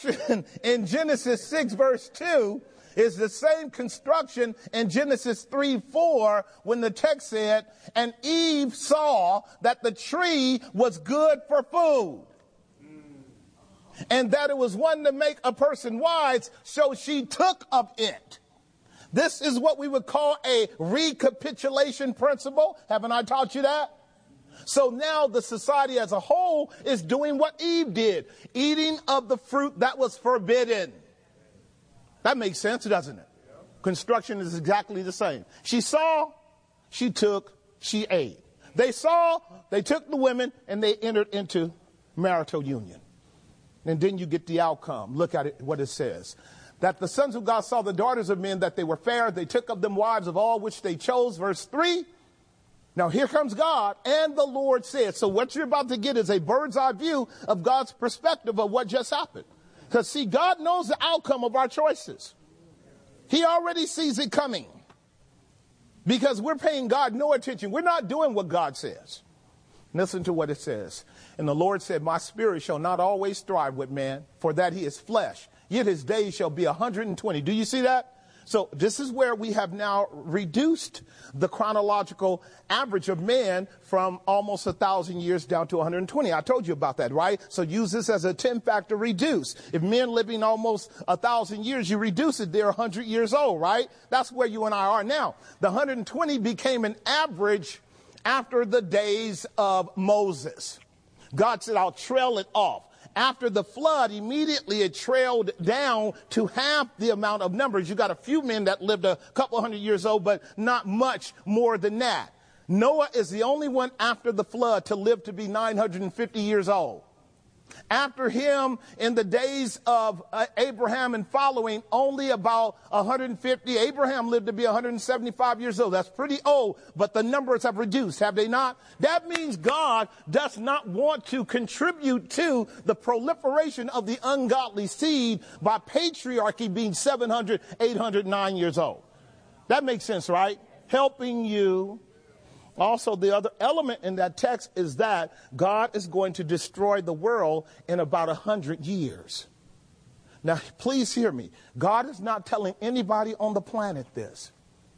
construction in Genesis 6 verse 2 is the same construction in Genesis 3:4 when the text said, and Eve saw that the tree was good for food, and that it was one to make a person wise, so she took of it. This is what we would call a recapitulation principle. Haven't I taught you that? So now the society as a whole is doing what Eve did, eating of the fruit that was forbidden. That makes sense, doesn't it? Construction is exactly the same. She saw, she took, she ate. They saw, they took the women, and they entered into marital union. And then you get the outcome. Look at it, what it says. That the sons of God saw the daughters of men, that they were fair. They took of them wives of all which they chose. Verse 3. Now here comes God, and the Lord said. So what you're about to get is a bird's eye view of God's perspective of what just happened. Because see, God knows the outcome of our choices. He already sees it coming. Because we're paying God no attention. We're not doing what God says. Listen to what it says. And the Lord said, my spirit shall not always strive with man, for that he is flesh. Yet his days shall be 120. Do you see that? So this is where we have now reduced the chronological average of man from almost 1,000 years down to 120. I told you about that, right? So use this as a 10-factor reduce. If men living almost 1,000 years, you reduce it, they're 100 years old, right? That's where you and I are now. The 120 became an average after the days of Moses. God said, I'll trail it off. After the flood, immediately it trailed down to half the amount of numbers. You got a few men that lived a couple hundred years old, but not much more than that. Noah is the only one after the flood to live to be 950 years old. After him, in the days of Abraham and following, only about 150. Abraham lived to be 175 years old. That's pretty old, but the numbers have reduced, have they not? That means God does not want to contribute to the proliferation of the ungodly seed by patriarchy being 700, 809 years old. That makes sense, right? Helping you. Also, the other element in that text is that God is going to destroy the world in about 100 years. Now, please hear me. God is not telling anybody on the planet this.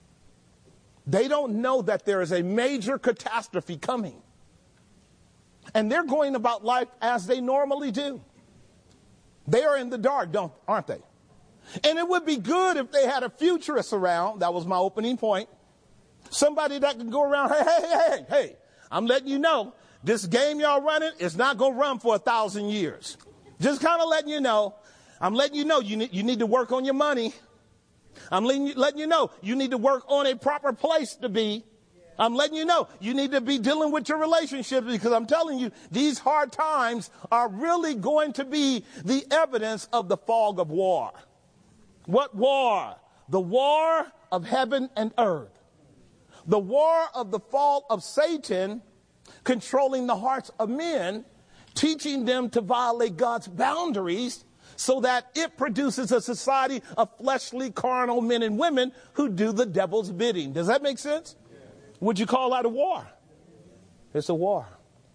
They don't know that there is a major catastrophe coming. And they're going about life as they normally do. They are in the dark, aren't they? And it would be good if they had a futurist around. That was my opening point. Somebody that can go around, hey, I'm letting you know, this game y'all running is not going to run for 1,000 years. Just kind of letting you know. I'm letting you know you need to work on your money. I'm letting you know you need to work on a proper place to be. I'm letting you know you need to be dealing with your relationships, because I'm telling you, these hard times are really going to be the evidence of the fog of war. What war? The war of heaven and earth. The war of the fall of Satan controlling the hearts of men, teaching them to violate God's boundaries so that it produces a society of fleshly, carnal men and women who do the devil's bidding. Does that make sense? Would you call that a war? It's a war.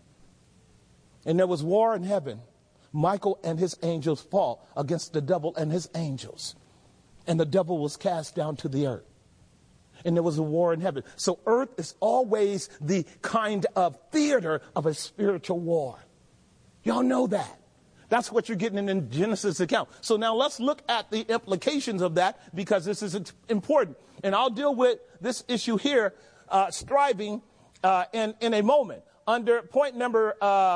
And there was war in heaven. Michael and his angels fought against the devil and his angels. And the devil was cast down to the earth. And there was a war in heaven. So earth is always the kind of theater of a spiritual war. Y'all know that. That's what you're getting in Genesis account. So now let's look at the implications of that, because this is important. And I'll deal with this issue here, striving, in a moment. Under point number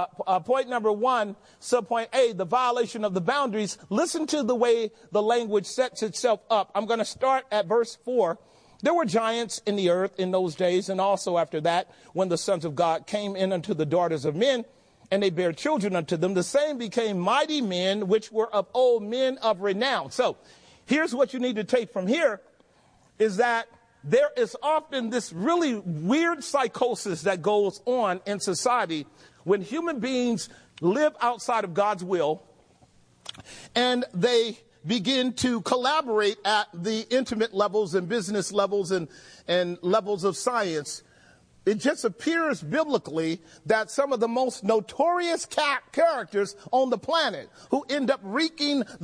1, subpoint A, the violation of the boundaries. Listen to the way the language sets itself up. I'm going to start at verse 4. There were giants in the earth in those days, and also after that, when the sons of God came in unto the daughters of men, and they bare children unto them, the same became mighty men, which were of old, men of renown. So here's what you need to take from here, is that there is often this really weird psychosis that goes on in society when human beings live outside of God's will, and they begin to collaborate at the intimate levels and business levels and levels of science. It just appears biblically that some of the most notorious characters on the planet who end up wreaking